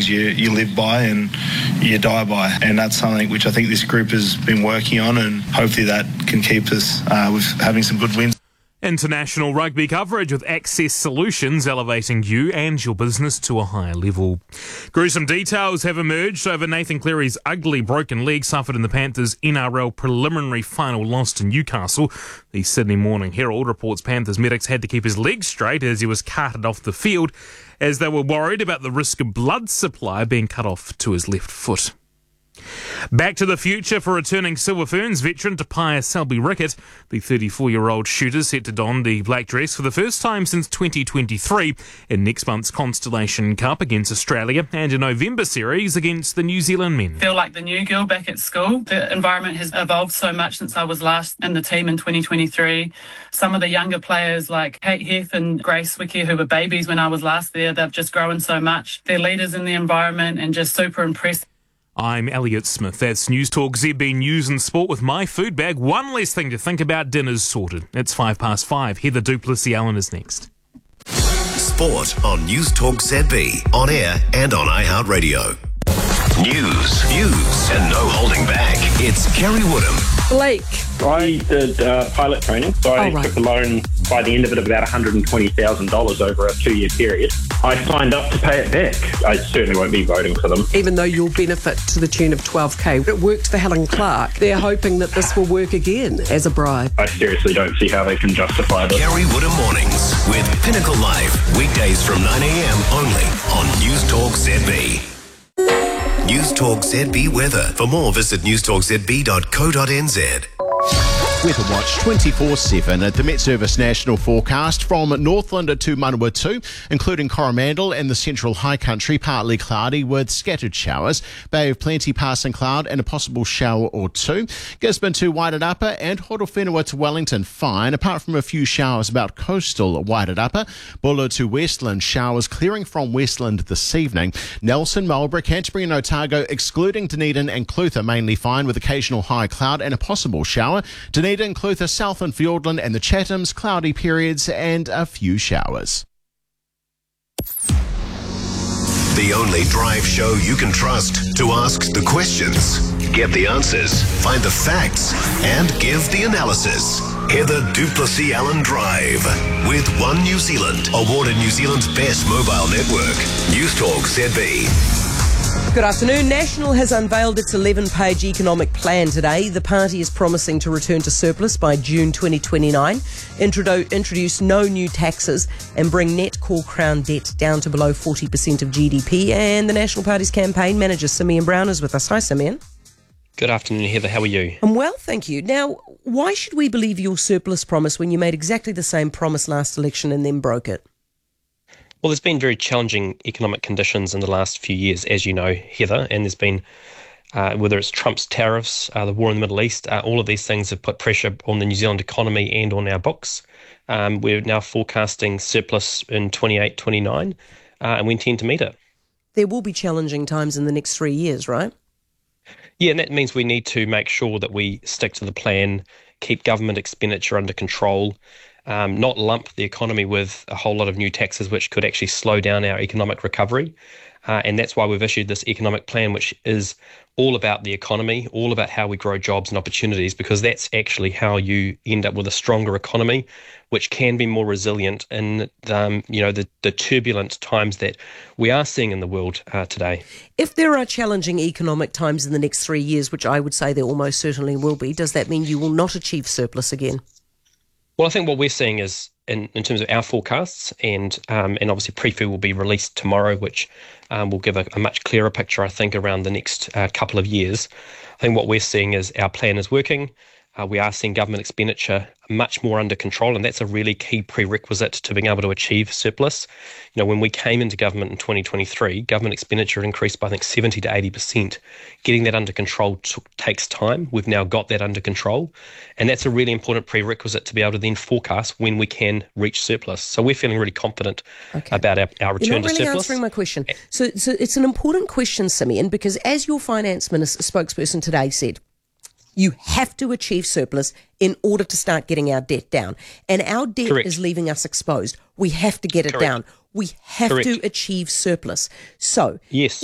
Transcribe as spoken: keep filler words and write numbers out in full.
things you, you live by and you die by. And that's something which I think this group has been working on, and hopefully that can keep us uh, with having some good wins. International rugby coverage with Access Solutions, elevating you and your business to a higher level. Gruesome details have emerged over Nathan Cleary's ugly broken leg suffered in the Panthers' N R L preliminary final loss to Newcastle. The Sydney Morning Herald reports Panthers medics had to keep his leg straight as he was carted off the field, as they were worried about the risk of blood supply being cut off to his left foot. Back to the future for returning Silver Ferns veteran Tupaia Selby-Rickett. The thirty-four-year-old shooter set to don the black dress for the first time since twenty twenty-three in next month's Constellation Cup against Australia and a November series against the New Zealand men. I feel like the new girl back at school. The environment has evolved so much since I was last in the team in twenty twenty-three. Some of the younger players like Kate Heath and Grace Wicke, who were babies when I was last there, they've just grown so much. They're leaders in the environment and just super impressive. I'm Elliot Smith. That's News Talk Z B News and Sport with my food bag. One less thing to think about. Dinner's sorted. It's five past five. Heather Duplessis-Allen is next. Sport on News Talk Z B, on air and on iHeartRadio. News, views, and no holding back. It's Kerry Woodham. Blake. I did uh, pilot training, so I oh, right. took a loan by the end of it of about one hundred twenty thousand dollars over a two-year period. I signed up to pay it back. I certainly won't be voting for them. Even though you'll benefit to the tune of twelve K, it worked for Helen Clark. They're hoping that this will work again as a bribe. I seriously don't see how they can justify this. Kerry Woodham Mornings with Pinnacle Live, weekdays from nine a.m. only on News Talk Z B. News Talk Z B weather. For more, visit news talk z b dot co dot n z. Weather Watch twenty-four seven at the Met Service National Forecast from Northland to Manawatu, including Coromandel and the central high country, partly cloudy with scattered showers. Bay of Plenty passing cloud and a possible shower or two. Gisborne to Wairarapa and Horowhenua to Wellington fine, apart from a few showers about coastal Wairarapa. Buller to Westland, showers clearing from Westland this evening. Nelson, Marlborough, Canterbury and Otago, excluding Dunedin and Clutha, mainly fine with occasional high cloud and a possible shower. Dunedin, Clutha, South and Fiordland and the Chathams, cloudy periods and a few showers. The only drive show you can trust to ask the questions, get the answers, find the facts, and give the analysis. Heather Duplessis-Allen Drive with One New Zealand, awarded New Zealand's best mobile network. News Talk Z B. Good afternoon. National has unveiled its eleven-page economic plan today. The party is promising to return to surplus by June twenty twenty-nine, introdu- introduce no new taxes and bring net core Crown debt down to below forty percent of G D P. And the National Party's campaign manager, Simeon Brown, is with us. Hi, Simeon. Good afternoon, Heather. How are you? I'm well, thank you. Now, why should we believe your surplus promise when you made exactly the same promise last election and then broke it? Well, there's been very challenging economic conditions in the last few years, as you know, Heather, and there's been, uh, whether it's Trump's tariffs, uh, the war in the Middle East, uh, all of these things have put pressure on the New Zealand economy and on our books. Um, we're now forecasting surplus in twenty-eight twenty-nine, uh, and we intend to meet it. There will be challenging times in the next three years, right? Yeah, and that means we need to make sure that we stick to the plan, keep government expenditure under control, Um, not lump the economy with a whole lot of new taxes which could actually slow down our economic recovery. Uh, and that's why we've issued this economic plan, which is all about the economy, all about how we grow jobs and opportunities, because that's actually how you end up with a stronger economy, which can be more resilient in um, you know, the, the turbulent times that we are seeing in the world uh, today. If there are challenging economic times in the next three years, which I would say there almost certainly will be, does that mean you will not achieve surplus again? Well, I think what we're seeing is, in, in terms of our forecasts, and um, and obviously Pre-Fee will be released tomorrow, which um, will give a, a much clearer picture, I think, around the next uh, couple of years. I think what we're seeing is our plan is working. Uh, we are seeing government expenditure much more under control, and that's a really key prerequisite to being able to achieve surplus. You know, when we came into government in twenty twenty-three, government expenditure increased by, I think, seventy to eighty percent. Getting that under control t- takes time. We've now got that under control, and that's a really important prerequisite to be able to then forecast when we can reach surplus. So we're feeling really confident okay. about our, our return You're not to really surplus. answering my question. So, so it's an important question, Simeon, because as your finance minister spokesperson today said, you have to achieve surplus in order to start getting our debt down. And our debt Correct. is leaving us exposed. We have to get it Correct. down. We have Correct. to achieve surplus. So yes.